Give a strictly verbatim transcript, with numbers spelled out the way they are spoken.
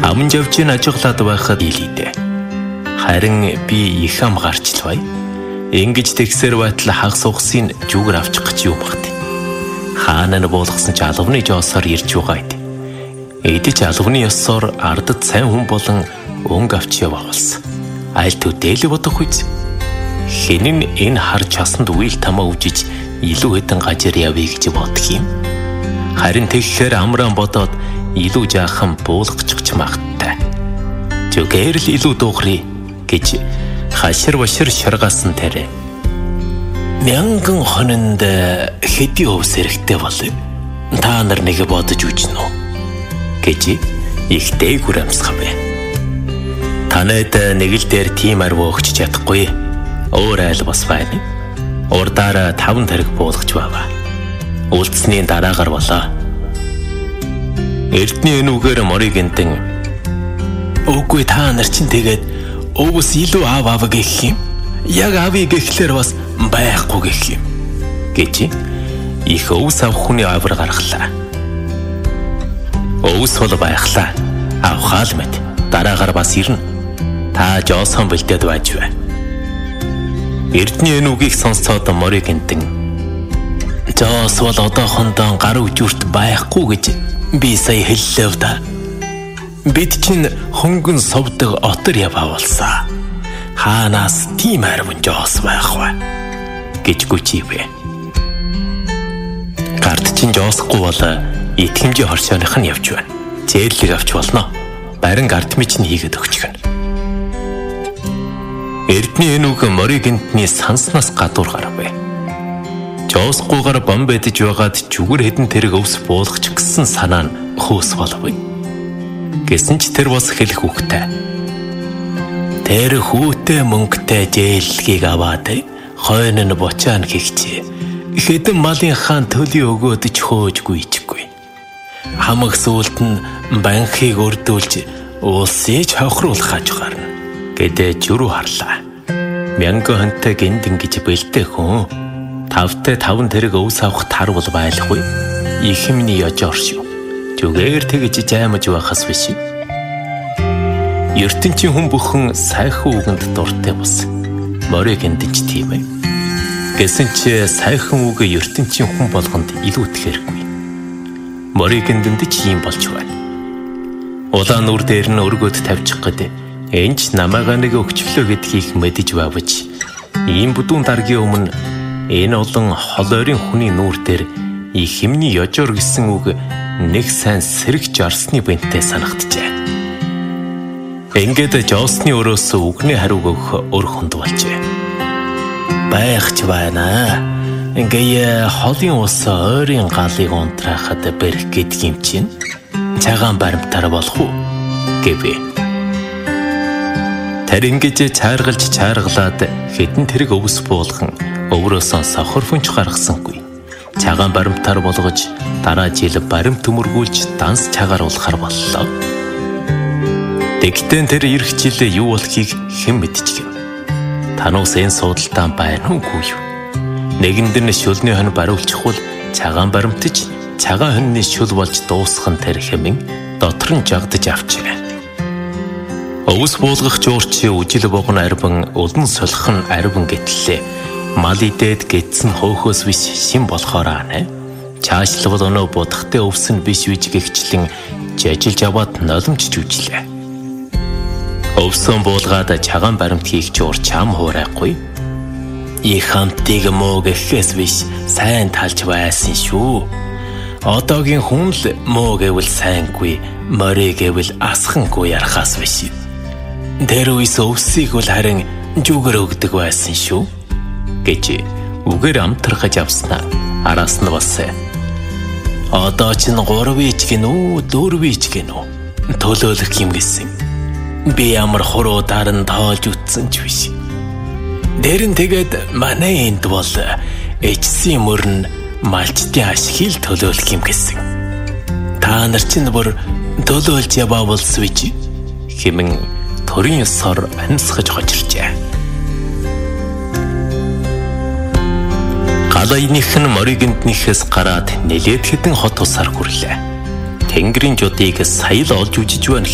Аман жавжин ажиглаад байхад илийдэ. Харин би их ам гарчлаа. Ингэж тэгсэр байтал хагас ухсын жүгэр авчих гэж юм багт. Хаана нь буулгасан ч албаны жоосоор ирж байгаа ид. Эдэж албаны ёсоор ардад сайн хүн болон өнгө авч яваалсан. Айл төдөл бодох үз. Хинэн энэ хар часанд үйл тамаа үжиж илүү хэдэн гажир явъя гэж бодох юм. Харин тэгэхэр амраан бодоод илүү жаахан буулгачих магттай. Зүгээр л илүү дуухрий гэж хашир башир шаргасан тэрэ. Мянган хононд хэдий өвс хэрэгтэй болов. Та нар нэг бодож үзнэ үү гэж ихтэй хүрамсгав. Танайд нэг л дээр тийм арв өгч чадахгүй. Өөр айл бас байна. Урдаараа таван тэрэг буулгаж баваа. Үлдсний дараагаар болоо. Эрдний энүүгээр морийг энтэн үгүй та нар чинь тэгээд өвс илүү аав аав гэх юм. Яг аавыг гэхлээр бас байхгүй гэх юм гэж их өвс авах хүний авар гаргалаа. Өвс бол байхлаа. Авхаа л мэд. Дараагаар бас ирнэ. Та жоосон бэлдээд байж бай. Эрдний энүүгийг сонсцоод морийг энтэн жоос бол одоохондоо гар үжүрт байхгүй гэж би сая хэллээ да. Бид чинь хөнгөн совдог отор яваавалсаа. Хаанаас тийм арван жоос байх вэ гэж гүчивэ. Гард чинь жоосгүй бол итгэмжийн хоршооных нь явж байна. Зээрлэг авч болно. Барин гардмыг чинь хийгээд өгчихнэ. Эрдний энүүг морийг энтний санснаас гадуур гарав. Жоосгүйгээр бом бэдэж байгаад жүгэр хэдэн тэрэг өвс буулгач гэсэн санаа нь хөөс болов. Гэсэн ч тэр бас хэлэх үгтэй. Тэр хүүтэй мөнгөтэй зээллэгийг аваад хойно нь бочаан гихчээ. Хэдэн малын хаан төлөй өгөөд ч хөөжгүй ичгүй. Хамаг сүулт нь банхийг өрдүүлж улсыг хохируулах хаж гарна гэдэг журуу харлаа. Мянган хонтой гиндэн гэж бэлдээ хүн. Тавтай таван тэрэг өвс авах тар бол байлгүй. Ихэмний ёжоор шүү. Зүгээр тэгж жаймаж байхаас биш. ертөнцийн хүн бүхэн сайхан үгэнд дуртай бус. Морийг эндэж тийм ээ. Гэсэн чи сайхан үг ертөнцийн хүн болгонд илүү итгээргүй. Морийг эндэж юм болж байна. Улаан нүр дээр нь өргөд тавьчих гэдэг. Энч намайга нэг өгчлөө гэдгийг мэдэж бавж. Ийм бүдүүн даргийн өмнө энэ олон холойрын хүний нүур дээр их хэмний ёжоор гэсэн үг нэг сайн сэрэг жарсны бэнтээ санагджээ. Ингээд жоосны өрөөс үгний хариуг өгөх өр хүнд болжээ. Байхч байна. Ингээ холын ус ойрын галыг унтраахад бэрх гэдэг юм чинь цагаан баримтаар болох уу гэвэ. Тэр ингэж чааргалж чааргалаад хэдэн тэрэг өвс буулган өврөөсөн сохор фүнч гаргасангүй. Цагаан баримтаар болгож дараа жил баримт төмөргүүлж данс чагааруулахар боллоо. Тэгтэн тэр ирэх жилээ юу болохыг хэн мэдчихэв. Тануус энэ суудалтаа байна уугүй юу? Нэгэнд нь шүлний хон бариулчихвал цагаан баримтж цагаан хоньны шүл болж дуусах нь тэр хэмээн дотор нь жагдаж авчээ. Өвс буулгах жуурч үжил богн арбан улан солих нь арбан гэтлээ. Мал идээд гэтсэн хөөхөөс биш шин болохоор аа. Чаашлбал өнөө будахтай өвс нь биш үж гихчлэн жажилж аваад noloмжж үжлээ. Өвсөн буулгаад цагаан баримт хийх жуур чам хуурайгүй. Их хамтыг муу гэхээс биш сайн талж байсан шүү. Одоогийн хүн л муу гэвэл сайнгүй, морь гэвэл асхангүй ярахаас биш. Тэр үес өвсийг бол харин жүгэр өгдөг байсан шүү гэж үгээр амтрахаж авснаа араас нь басээ. Одоо ч н гурав ич гинүү, дөрв ич гинүү төлөөлөх юм гэсэн. Би ямар хуруудаар нь тоолж үтсэн ч биш. Дэрэн тэгээд манай энд бол эцсийн мөрн малчтын ашиг төлөөлөх юм гэсэн. Та нар чинь бүр төлөөлж яваавалс бич хэмээн төрийн ёсоор амьсгаж хожирчээ. Галайных нь моригэнтнийхээс гараад нэлээд хэдэн хот усаар хүрлээ. Тэнгэрийн жудыг сая л олж үжиж байна.